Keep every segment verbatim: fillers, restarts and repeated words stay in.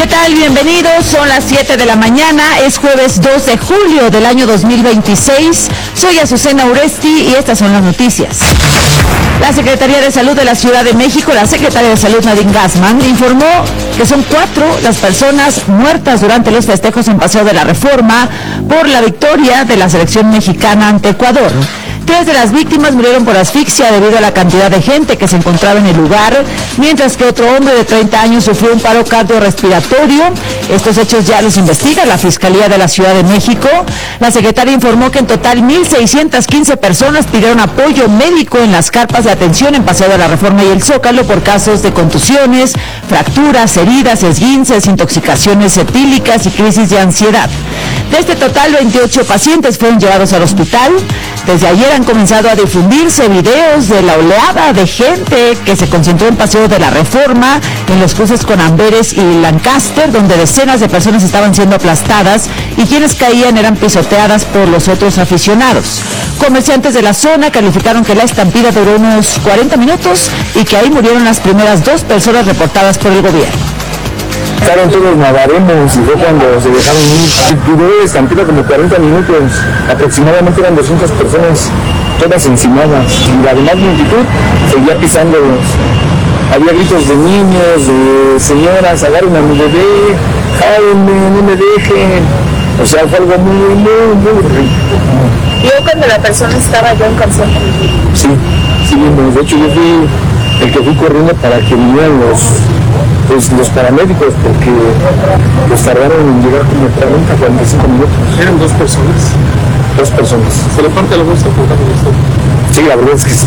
¿Qué tal? Bienvenidos, son las siete de la mañana, es jueves dos de julio del año dos mil veintiséis. Soy Azucena Uresti y estas son las noticias. La Secretaría de Salud de la Ciudad de México, la Secretaria de Salud Nadine Gassman, informó que son cuatro las personas muertas durante los festejos en Paseo de la Reforma por la victoria de la selección mexicana ante Ecuador. Tres de las víctimas murieron por asfixia debido a la cantidad de gente que se encontraba en el lugar, mientras que otro hombre de treinta años sufrió un paro cardiorrespiratorio. Estos hechos ya los investiga la Fiscalía de la Ciudad de México. La secretaria informó que en total mil seiscientas quince personas pidieron apoyo médico en las carpas de atención en Paseo de la Reforma y el Zócalo por casos de contusiones, fracturas, heridas, esguinces, intoxicaciones etílicas y crisis de ansiedad. De este total, veintiocho pacientes fueron llevados al hospital. Desde ayer han comenzado a difundirse videos de la oleada de gente que se concentró en Paseo de la Reforma, en los cruces con Amberes y Lancaster, donde decenas de personas estaban siendo aplastadas y quienes caían eran pisoteadas por los otros aficionados. Comerciantes de la zona calificaron que la estampida duró unos cuarenta minutos y que ahí murieron las primeras dos personas reportadas por el gobierno. Estaban todos navaremos y fue cuando se dejaron ir. Duró la estampida como cuarenta minutos, aproximadamente eran doscientas personas, todas encimadas. Y la demás multitud seguía pisándolos. Había gritos de niños, de señoras, agarren a mi bebé, jálenme, no me dejen. O sea, fue algo muy, muy, muy rico. ¿Vio cuando la persona estaba ya inconsciente? Sí, sí, de hecho yo fui el que fui corriendo para que vinieran los, pues, los paramédicos, porque pues tardaron en llegar como cuarenta, cuarenta y cinco minutos. ¿Eran dos personas? Dos personas. ¿Se le parte la bolsa por cada esto? Sí, la verdad es que sí.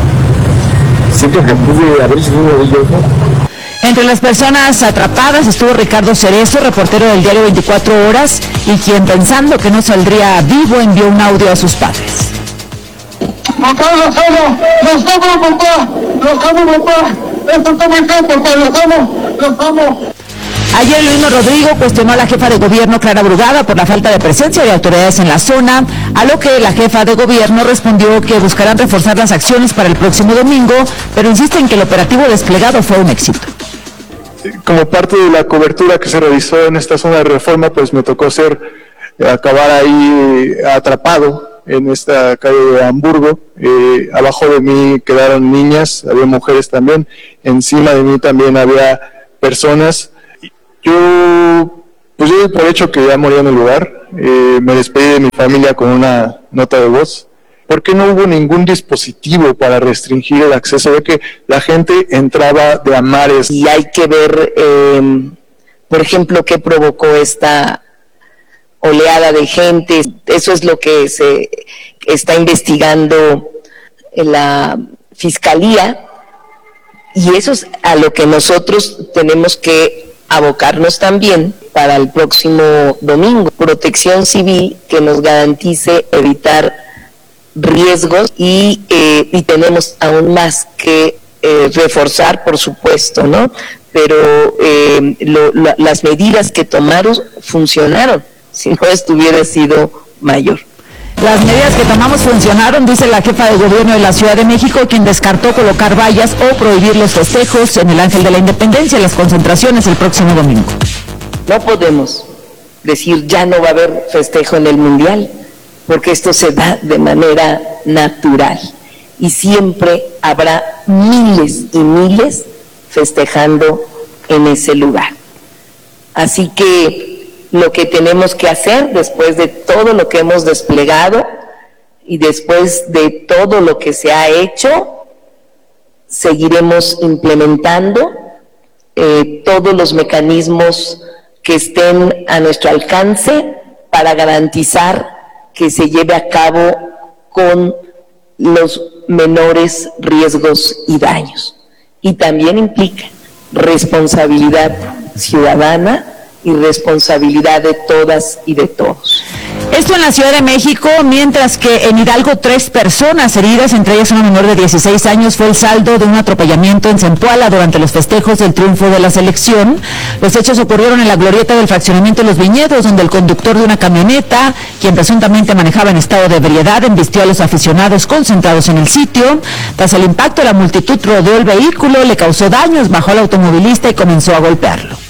Siento que pude haber sido uno de ellos, ¿no? Entre las personas atrapadas estuvo Ricardo Cerezo, reportero del diario veinticuatro horas, y quien, pensando que no saldría vivo, envió un audio a sus padres. Papá, los amo, los amo, papá, los amo, papá, esto está muy feo, papá, los amo, los amo. Ayer Luis Rodrigo cuestionó a la jefa de gobierno Clara Brugada por la falta de presencia de autoridades en la zona, a lo que la jefa de gobierno respondió que buscarán reforzar las acciones para el próximo domingo, pero insiste en que el operativo desplegado fue un éxito. Como parte de la cobertura que se realizó en esta zona de Reforma, pues me tocó ser, acabar ahí atrapado en esta calle de Hamburgo. Eh, abajo de mí quedaron niñas, había mujeres también, encima de mí también había personas. Yo, pues yo doy por hecho que ya moría en el lugar. Eh, me despedí de mi familia con una nota de voz. ¿Por qué no hubo ningún dispositivo para restringir el acceso? De que la gente entraba de a mares. Y hay que ver, eh, por ejemplo, qué provocó esta oleada de gente. Eso es lo que se está investigando en la Fiscalía, y eso es a lo que nosotros tenemos que abocarnos también para el próximo domingo. Protección civil que nos garantice evitar riesgos y, eh, y tenemos aún más que eh, reforzar, por supuesto, ¿no? Pero eh, lo, la, las medidas que tomaron funcionaron, si no esto hubiera sido mayor. Las medidas que tomamos funcionaron, dice la jefa de gobierno de la Ciudad de México, quien descartó colocar vallas o prohibir los festejos en el Ángel de la Independencia, las concentraciones el próximo domingo. No podemos decir ya no va a haber festejo en el Mundial, porque esto se da de manera natural y siempre habrá miles y miles festejando en ese lugar. Así que lo que tenemos que hacer después de todo lo que hemos desplegado y después de todo lo que se ha hecho, seguiremos implementando eh, todos los mecanismos que estén a nuestro alcance para garantizar que se lleve a cabo con los menores riesgos y daños. Y también implica responsabilidad ciudadana y responsabilidad de todas y de todos. Esto en la Ciudad de México, mientras que en Hidalgo tres personas heridas, entre ellas una menor de dieciséis años, fue el saldo de un atropellamiento en Zempoala durante los festejos del triunfo de la selección. Los hechos ocurrieron en la glorieta del fraccionamiento Los Viñedos, donde el conductor de una camioneta, quien presuntamente manejaba en estado de ebriedad, embistió a los aficionados concentrados en el sitio. Tras el impacto, la multitud rodeó el vehículo, le causó daños, bajó al automovilista y comenzó a golpearlo.